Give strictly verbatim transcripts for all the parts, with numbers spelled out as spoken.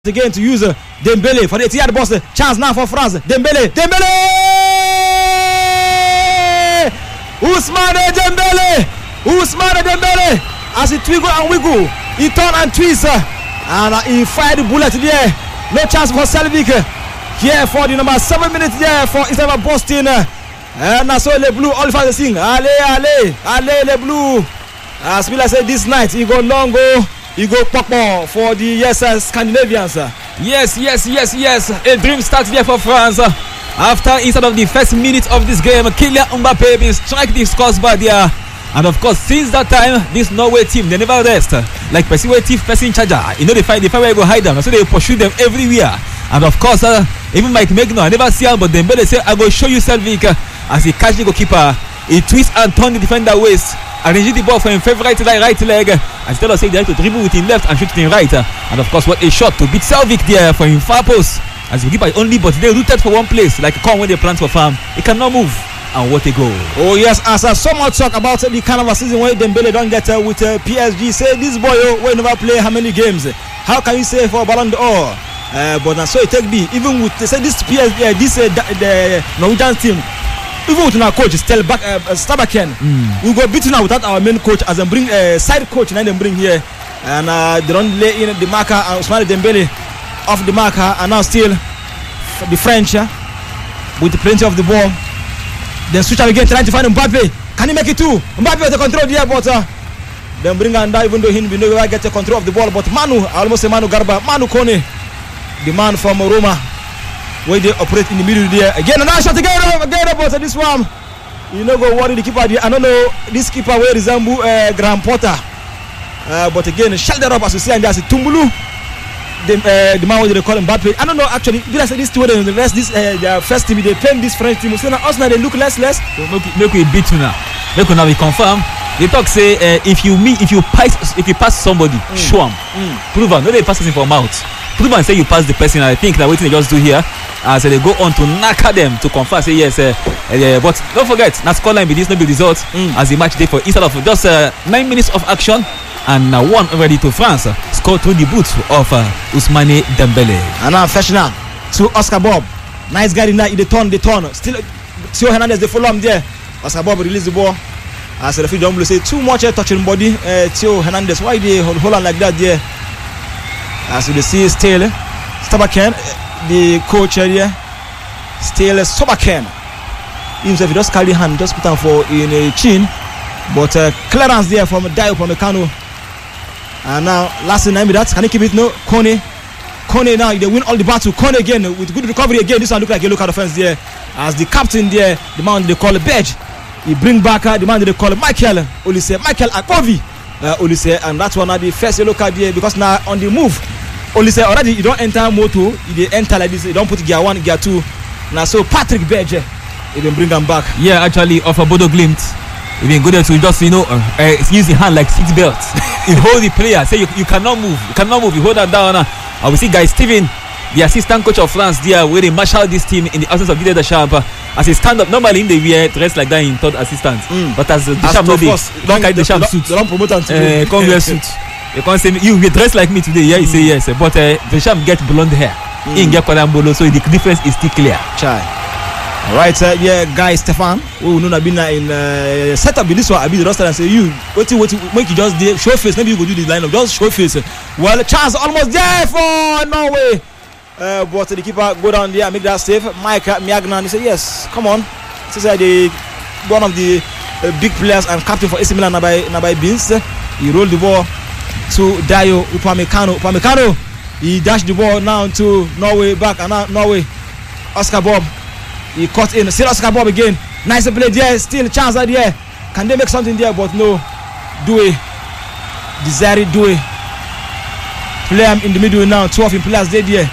again to use uh, Dembele for the Etihad boss. Chance now for France. Dembele, Dembele, Ousmane Dembele, Ousmane Dembele. As he twiggle and wiggle, he turn and twist, uh, and uh, he fired the bullet there. No chance for Selvik uh, here for the number seven minutes there for instead of Boston. Uh, and now so Le Blue all for the sing. Ale, ale, ale Le Blue. As Miller said this night, he go long go. You go Pokemon for the yes uh, Scandinavians. Uh. Yes, yes, yes, yes. A dream starts there for France. Uh, after instead of the first minute of this game, Kylian Mbappe been strike the scores bar there. And of course, since that time, this Norway team they never rest. Uh, like Persiway thief, person charger. You know they find the fire where go hide them, so they pursue them everywhere. And of course, uh, even Mike Magno, I never see him, but Dembele say, "I go show you Selvik." Uh, as he catch the goalkeeper, he twists and turn the defender waist. Arranging the ball for him favorite right leg. Instead of saying they have to dribble with him left and shoot with him right. And of course, what a shot to beat Selvik there for him far post. As the keeper only but they rooted for one place like a corn when they plant for farm. He cannot move. And what a goal. Oh yes, as uh, so much talk about uh, the kind of a season where Dembele don't get uh, with uh, P S G. Say this boy oh, will never play how many games. How can you say for Ballon d'Or? Uh, but uh, so it take be even with uh, say this P S G, uh, this uh, the Norwegian team. Even with our coach, still back, uh, Stabaken, mm. we go beaten now without our main coach as they bring a uh, side coach and then bring here, and uh, they don't lay in the marker and Ousmane Dembele off the marker, and now still the French uh, with plenty of the ball. Then switch up again, trying to find Mbappe. Can he make it too? Mbappe with the control there, but uh, then bring and die even though he never get the control of the ball. But Manu, I almost say Manu Garba, Manu Kone, the man from Roma. Where they operate in the middle there. Again, another shot again, again, but this one, you know, go worry the keeper. I don't know, this keeper will resemble uh, Graham Potter. Uh, but again, shoulder up as you see, and there's a Tumbulu, the, uh, the man what they call him Mbappe. I don't know, actually, did I say this to them? The rest, this, uh, their first team, they play this French team. So now, us now, they look less, less. So make, make we beat you now. Make we now we confirm. They talk say, uh, if you meet, if you pass, if you pass somebody, mm. show them. Mm. Prove them. No, they pass it for mouth. Prove and say you pass the person. I think that what they just do here. As uh, they go on to knock at them to confirm, say yes, uh, uh, but don't forget, na scoreline be this no be result mm. as the match day for instead of just uh, nine minutes of action and now uh, one already to France uh, scored through the boots of uh, Ousmane Dembele. And now fresh now to Oscar Bob, nice guy in that, the turn, the turn. Still, Theo Hernandez they follow him there. Oscar Bob release the ball. As the referee don't say too much uh, touching body. Uh, Theo Hernandez, why they hold, hold on like that there? As you see, still Stabaken. The coach here, still Sobaken. Himself, he just carry hand, just put on for in a chin. But uh, clearance there from Dio Upamecano. And now, last nine minutes, can he keep it? No, Kone. Kone now, they win all the battle. Kone again, with good recovery again. This one look like a look at offense there. As the captain there, the man they call Bedge. He bring back uh, the man they call Michael Olise. Michael Akpovi uh, Olise. And that's one of the first look at there because now on the move. Only say already you don't enter moto, you enter like this, you don't put gear one, gear two. Now so Patrick Berger, you can bring them back. Yeah, actually of a Bodo Glimt, you can go there to just you know uh, uh, use the hand like seat belt. You hold the player, say you, you cannot move, you cannot move, you hold that down. Uh, and we see guys Steven, the assistant coach of France, there where they marshal this team in the absence of Didier Deschamps. Uh, as a stand up, normally in the wear dressed like that in third assistant, mm. but as uh, Deschamps no dey, don't carry Deschamps suit, they don't promote until uh, come wear suit. You can't say you get dressed like me today. Yeah, you mm. say yes, but uh, Deschamps get blonde hair. Mm. He get Kolambolo, so the difference is still clear. Chai. All right, uh, yeah, guy Stefan, who know been in uh, set up with this one. I be the roster and say you, what you what you make you just do, show face. Maybe you go do the lineup, just show face. Well, chance almost there for Norway, uh, but the keeper go down there and make that save. Mike Miagnan, he said yes, come on. This is uh, the one of the uh, big players and captain for A C Milan, Nabai Nabai Beans. He rolled the ball to Dio Upamecano. Upamecano, he dashed the ball now to Norway back and now Norway. Oscar Bob, he caught in. Still Oscar Bob again. Nice play there. Still chance out there. Can they make something there? But no. Due, Desire Due. Play him in the middle now. Two of him players dead there.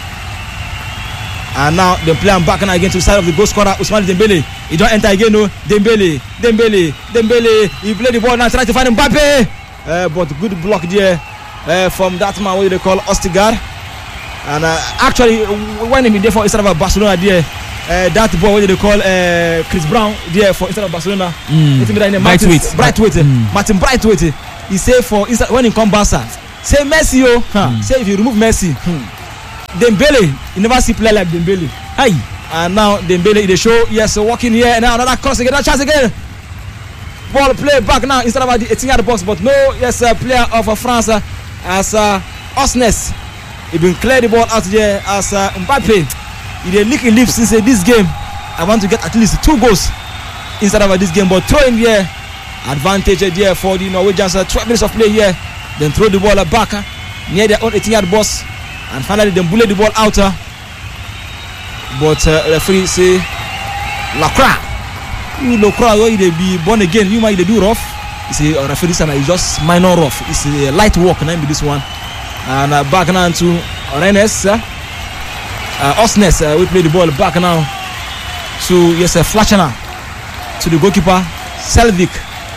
And now they play him back and again to the side of the goal scorer Ousmane Dembele. He don't enter again. No. Dembele, Dembele, Dembele. He played the ball now. Trying to find Mbappe. Uh, but good block there uh, from that man what they call Ostigard. And uh, actually when he there for instead of Barcelona there, uh, that boy what they call uh, Chris Brown there for instead of Barcelona. Mm. Brightwaite. Brightwaite. Mm. Martin Brightwaite. He say for instead when he come Barca, say Messi oh, huh. mm. say if you remove Messi. Hmm. Dembele. You never see player like Dembele. Hey. And now Dembele in the show. Yes, walking here. And now another cross again. Another chance again. Ball play back now instead of the eighteen yard box. But no, yes, uh, player of uh, France uh, as uh, Osnes. He been clear the ball out there as uh, Mbappe. He did lick leaf since uh, this game. I want to get at least two goals inside of uh, this game. But throw in here. Advantage uh, there for the Norwegians. Uh, twelve minutes of play here. Then throw the ball uh, back uh, near their own eighteen yard box. And finally then bullet the ball out. Uh, but uh, referee say Lacroix. You Lacroix, where they be born again. You might they do rough. It's a uh, referee this is just minor rough. It's a light walk. Now be this one. And uh, back now to Rennes. Uh, uh, Osnes. Uh, we play the ball back now to yes, uh, Flachana to the goalkeeper Selvik.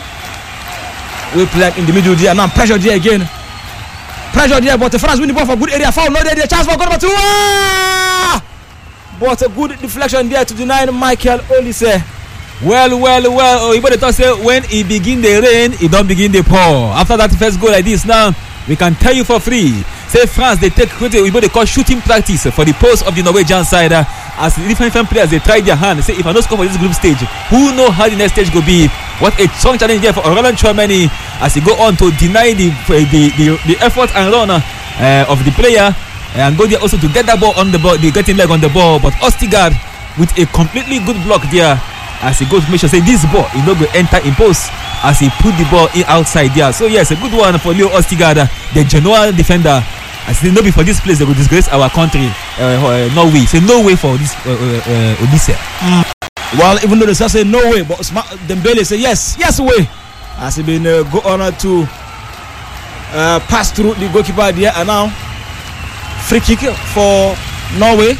We play in the middle there. Now pressure there again. Pressure there, but the France win the ball for good area. Foul, no there. Chance for goal number two. Ah! But a good deflection there to deny Michael Olise. Well, well, well. Oh, you better say when it begin the rain, it don't begin the pour. After that first goal like this, now we can tell you for free. Say France, they take credit. We better call shooting practice for the post of the Norwegian side. Uh, as the different, different players they try their hand. Say if I don't score for this group stage, who know how the next stage will be? What a strong challenge there for Aurelien Tchouameni as he go on to deny the the the, the effort and run uh, of the player and go there also to get that ball on the ball, the getting leg on the ball. But Ostigard with a completely good block there as he goes to make sure say this ball is not going to enter in post as he put the ball in outside there. So yes, a good one for Leo Ostigard, the Genoa defender. I say no be for this place they will disgrace our country. Uh, uh, Norway. Say no way for this uh, uh, uh, Olise. Mm. Well, even though they say no way, but Dembele say yes, yes way. As he been uh, go on to uh, pass through the goalkeeper there, and now free kick for Norway.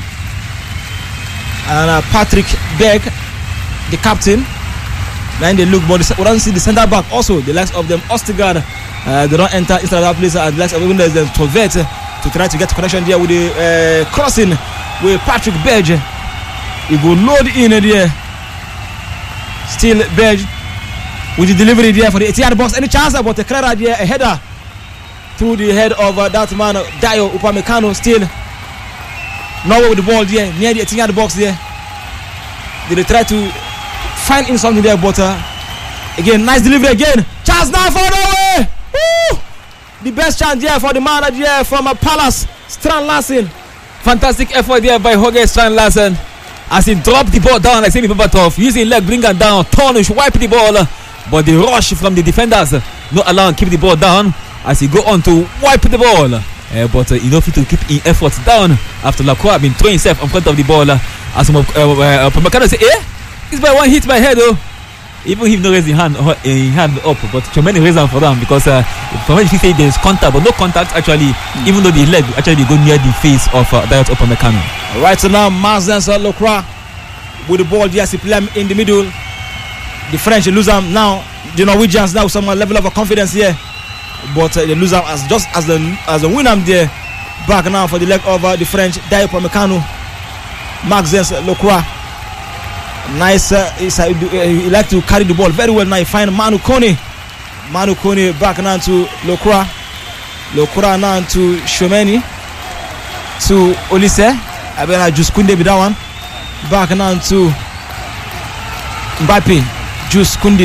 And uh, Patrick Berg, the captain. Then they look, but we don't see the centre back. Also, the likes of them Ostigard, uh, they don't enter inside that place. And the likes of even the Tolvet to try to get connection there with the uh, crossing with Patrick Berg. He go load in there. Still Berg with the delivery there for the eighty yard box. Any chance about the clear there, a header through the head of uh, that man Dayo Upamecano. Still Norway with the ball there near the eighteen yard box there. Did they try to find in something there, but uh, again, nice delivery again. Chance now for Norway. Woo! The best chance there for the man there from uh, Palace, Strand Larsen. Fantastic effort there by Jorge Strand Larsen as he dropped the ball down like Semi Berbatov, using leg, bring it down, Tornish, wipe the ball, but the rush from the defenders not allowing keep the ball down as he go on to wipe the ball. Uh, but uh, enough to keep his efforts down after Lacroix been throwing himself in front of the ball. Uh, as some of uh, Upamecano say, eh, this by one hit my head, oh. Even him no raise his hand, uh, his hand up, but Tchouameni raise them for them because uh, for me, if you say there's contact, but no contact actually, mm. even though the leg actually go near the face of uh, Dayot Upamecano. Right so now, Marzens Lacroix with the ball, yes, he play him in the middle. The French lose him now. The Norwegians now some level of confidence here, but uh, they lose him as just as the as the winner there. Back now for the leg of uh, the French, Dayot Upamecano. Marzens Lacroix. Nice, uh, uh, he like to carry the ball very well now. He find Manu Kone. Manu Kone back now to Lacroix. Lacroix now to Tchouameni. To Olise. I better just Kunde be that one. Back now to Mbappe. Juice Kunde.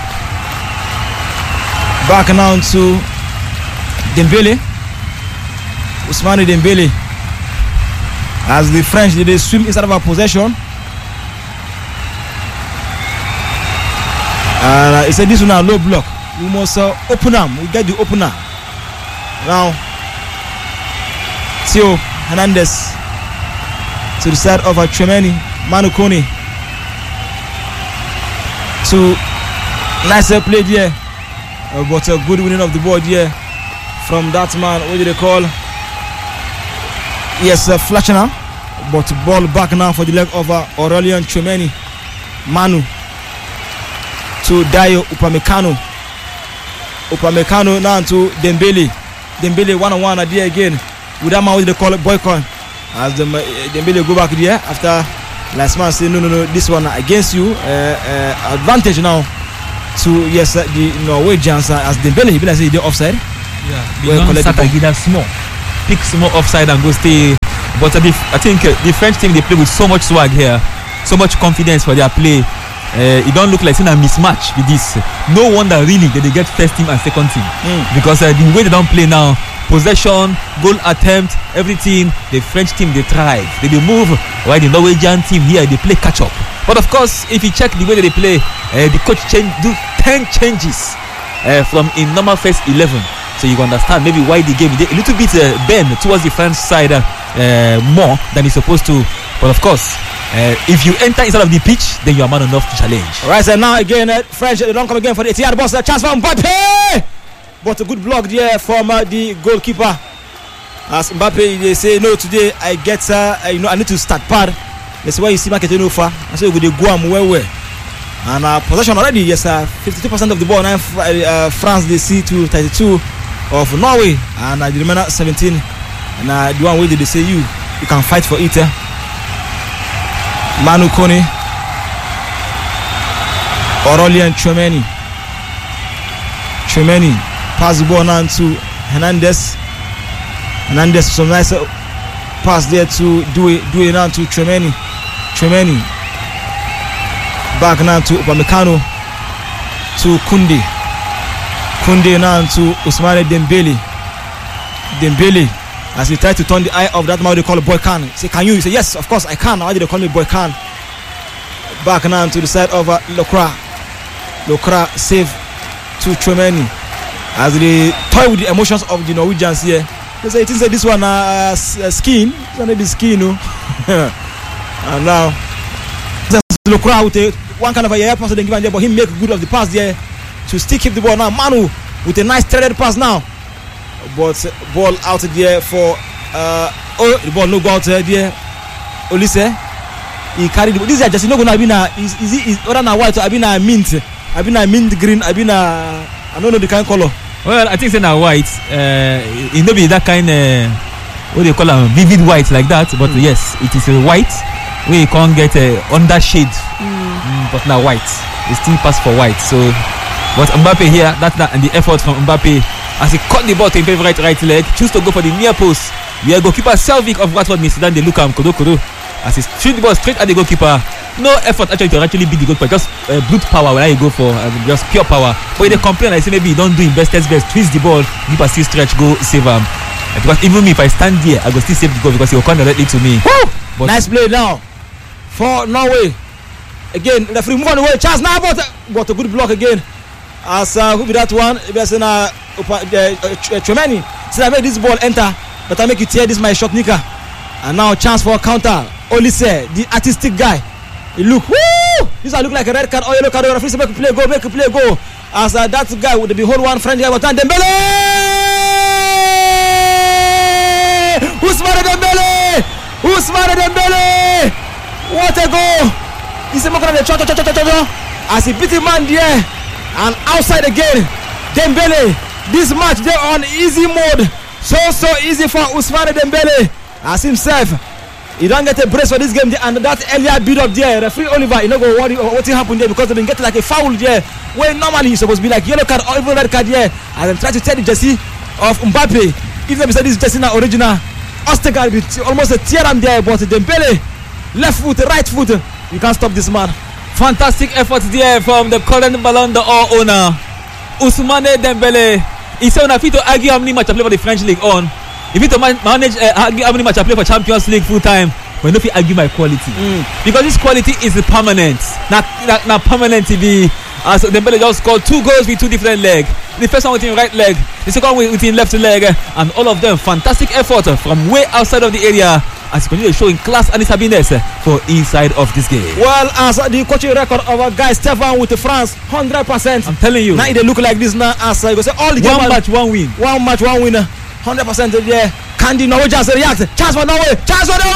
Back now to Dembele. Ousmane Dembele. As the French did they swim inside of our possession. And uh, he said this one a low block. We must uh, open them. We get the opener. Now Theo Hernandez to the side of uh, Tchouameni. Manu Kone to nice uh, play there, uh, but a uh, good winning of the ball here from that man. What do they call? Yes, uh, Flachana. But ball back now for the leg of uh, Aurelien Tchouameni. Manu to Dayo Upamecano. Upamecano now to Dembele. Dembele one on one there again with that man with the call it boycott. As the uh, Dembele go back there after last man say no no no this one against you. Uh, uh, advantage now to yes uh, the Norwegians uh, as Dembele he be like say the offside. Yeah, they don't start again small. pick small offside and go stay. But uh, the, I think uh, the French team, they play with so much swag here, so much confidence for their play. Uh, it don't look like a mismatch with this. No wonder really that they get first team and second team mm. because uh, the way they don't play now, possession, goal attempt, everything. The French team, they thrive, they, they move, while the Norwegian team here, they play catch up. But of course, if you check the way that they play, uh, the coach change do ten changes uh, from in normal first eleven. So you understand maybe why the game they a little bit uh, bend towards the French side uh, uh, more than it's supposed to. But of course, uh, if you enter inside of the pitch, then you are man enough to challenge. Right, so now again, uh, French they don't come again for the Etihad boss. Uh, chance for Mbappe, but a good block there from uh, the goalkeeper. As Mbappe, they say no today. I get, uh, you know, I need to start pad. That's why you see market no far. I say we go Guam where where. And uh, possession already, yes, uh, fifty-two percent of the ball. Now uh, France they see to thirty-two of Norway, and uh, the remainder seventeen. And uh, the one way they say you, you can fight for it. Eh? Manu Kone, Aurelien Tchouameni, Tchouameni, pass the ball now to Hernandez. Hernandez, some nice uh, pass there to Doué, Doué now to Tchouameni, Tchouameni, back now to Upamecano, to Koundé, Koundé now to Ousmane Dembele, Dembele. As he tried to turn the eye of that man they call Boy Khan. Say, can you? He say, yes, of course I can. Why did they call me Boy Khan? Back now to the side of uh, Lokra. Lokra save to Tchouameni. As they toy with the emotions of the Norwegians here. They say, it is uh, this one uh, uh, skin. It's going to be skin, no? And now, Lokra with a, one kind of a air pass they give him there, but he make good of the pass there to still keep the ball now. Manu with a nice threaded pass now. But uh, ball out there for uh, oh the ball no go out there. Olise he carried the, this is just no gonna be na is is it is other than white or I been a mint I been a mint green I been a I don't know the kind of color. Well, I think it's now white. Uh, it may be that kind of what they call a vivid white like that. But mm. yes, it is a white where you can't get a under shade. Mm. Mm, but now white, it still pass for white. So, but Mbappe here, that's that and the effort from Mbappe. As he caught the ball to his favorite right leg, choose to go for the near post. The goalkeeper Selvik of Watford Mister Dan they look at Kodo Kodo as he shoot the ball straight at the goalkeeper. No effort actually to actually beat the goalkeeper, just uh, brute power when I go for uh, just pure power. But they complain, I say maybe you don't do his best test best, twist the ball, keeper still stretch, go save him. Uh, because even me, if I stand there, I go still save the goal because he will come directly to me. But nice play now for Norway. Again, the free move on the way. Chance now, but but a good block again. As uh, who be that one? If there's an uh, Tchouameni, so I make this ball enter, but I make you tear this my shot nicker. And now chance for a counter. Olise, the artistic guy. He look, woo! This one look like a red card or yellow card. Referee say make a play go, make a play go. As uh, that guy would be hold one friend here, but Dembele, Ousmane Dembele, Ousmane Dembele, what a goal! He's a man cho cho cho cho cho as he beat him man there. And outside again, Dembele. This match they're on easy mode. So so easy for Ousmane Dembele. As himself, he don't get a brace for this game there, and that earlier build up there. Referee Oliver, you know go worry what happened there because they've been getting like a foul there. Where normally it's supposed to be like yellow card or even red card there. And then try to tear the jersey of Mbappe. Even if this jersey now original, Ostergaard almost a tear him there, but Dembele left foot, right foot. You can't stop this man. Fantastic effort there from the current Ballon d'Or owner, Ousmane Dembele. He said, "If you to argue how many matches I play for the French League on, if you to manage uh, argue how many matches I play for Champions League full time, but if you argue my quality, mm. because this quality is permanent, not not, not permanent to be." As Dembele just scored two goals with two different legs. The first one with his right leg, the second one with his left leg, and all of them fantastic effort from way outside of the area. As he continues showing class and his happiness for inside of this game. Well, as the coaching record of our guy Stefan with France, one hundred percent. I'm telling you. Now they look like this now. As I go say all the one game match, one win. One match, one winner. one hundred percent there. Can the Norwegians react? Chance for Norway. Chance for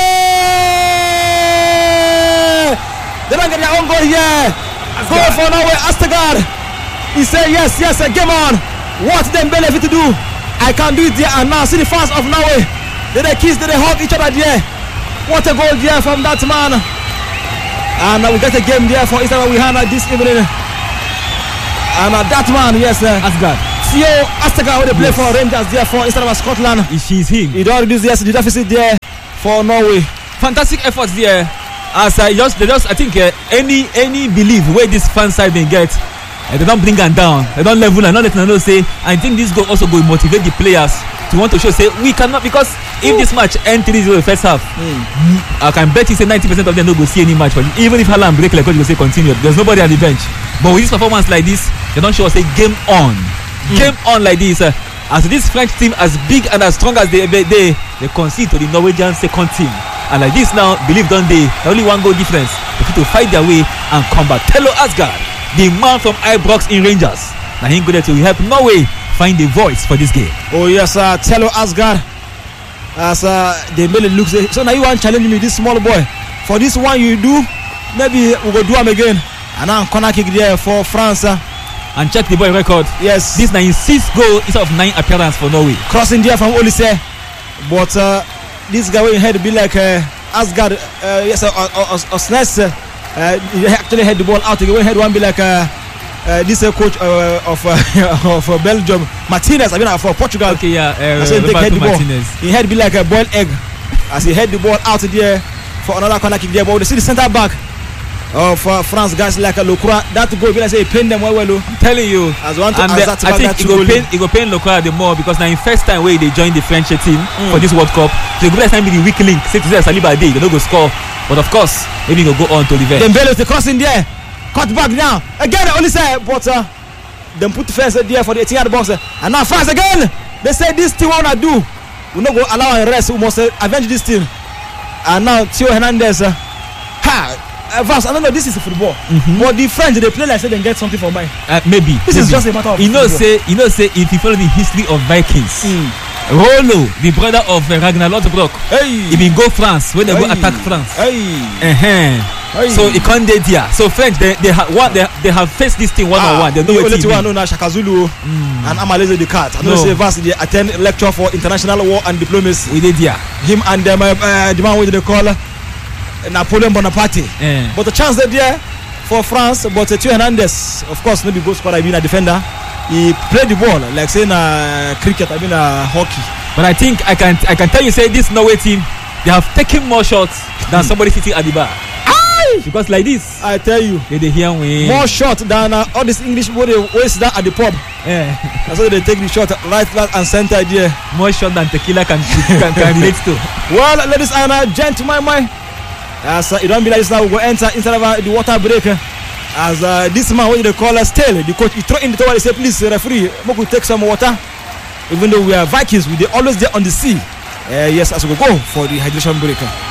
Norway. They don't get their own goal here. Goal for Norway. Ostergaard. He said yes, yes, game on. What Dembele fit to do? I can do it there and now. See the fans of Norway. Did they kiss? Did they hug each other there? What a goal there from that man. And uh, we got a game there for Eastern Wihana this evening. And uh, that man, yes, uh, Asgard. Theo Astaga, who they play yes. for Rangers there for instead of Scotland. She's him. He don't reduce yes, the deficit there for Norway. Fantastic efforts there. As I just, they just, I think uh, any any belief where this fan side they get, uh, they don't bring them down, they don't level and not let them know say. I think this go also go motivate the players to want to show say we cannot, because if this match ends three zero the first half, mm. I can bet you say ninety percent of them no go see any match. But even if Haaland break like coach go say continue, there's nobody at the bench. But with this performance like this, they don't show us say game on, mm. game on like this. Uh, as this French team as big and as strong as they they they, they concede to the Norwegian second team. And like this now, believe don't they? Only one goal difference. They need to fight their way and combat. Telo Asgard, the man from Ibrox in Rangers. Now he go there to help Norway find a voice for this game. Oh yes, uh, Telo Asgard. As uh, they really look. So now you want to challenge me, this small boy. For this one you do, maybe we go do him again. And now corner kick there for France. Uh, and check the boy record. Yes. This now is sixth goal instead of nine appearance for Norway. Crossing there from Olise, but. Uh, This guy will head be like uh, Asgard, uh, yes, uh, uh, uh, Osnes. Uh, he actually had the ball out. He will head one be like uh, uh, this uh, coach uh, of uh, of uh, Belgium, Martinez. I mean uh, for Portugal. Okay, yeah. Uh, so he head the ball. Martinez. He head be like a boiled egg as he head the ball out there for another corner kick there. But we see the centre back of uh, France guys like a Locroix. That goal be like say he pain them well well. I'm telling you. As one to and the, I think it go pain it go pain Locroix the more because now in first time where they join the French team mm. for this World Cup. So the good time be the weak link. Say to say Saliba day they don't go score, but of course maybe go go on to the bench. Dembele the crossing there, cut back now again. Only say but uh, them put the first there for the eighteen yard box uh, and now France again. They say this thing wanna do. We not go allow and rest. We must uh, avenge this team. And now Theo Hernandez. Uh, ha. Uh, Vance, I don't know. This is football, mm-hmm. but the French they play like say they get something from mine. Uh, maybe this maybe. is just a matter of. You know, football. say you know, say if you follow the history of Vikings, mm. Rollo, the brother of uh, Ragnar Lothbrok, hey. he been go France when they hey. go attack France. Hey. Uh-huh. Hey. So he can't date here. So French they they have one they, they have faced this thing one ah, on one. They know what it is. No, no, Shaka Zulu mm. and Amaleze the cat. I know no. say Vance they attend lecture for international war and diplomacy. We did here. Him and them uh, uh, the man with the call. Napoleon Bonaparte, yeah. But the chance that there for France, but uh, Theo Hernandez, of course, maybe goal scorer, I mean a defender. He played the ball like saying uh, cricket, I mean uh, hockey. But I think I can I can tell you, say this Norway team, they have taken more shots than somebody sitting at the bar. Aye! Because like this, I tell you, they, they hear me more shots than uh, all this English boy they always that at the pub. Yeah, that's why they take the shot right, left, and center there. More shot than tequila can can, can relate to. Well, ladies and uh, gentlemen, my. As uh, it don't be like this now, we go enter instead of uh, the water break. Uh, as uh, this man, what they call us, tail, the coach, he throw in the towel, he say, please, referee, we could take some water. Even though we are Vikings, we they always there on the sea. Uh, yes, as we go for the hydration break.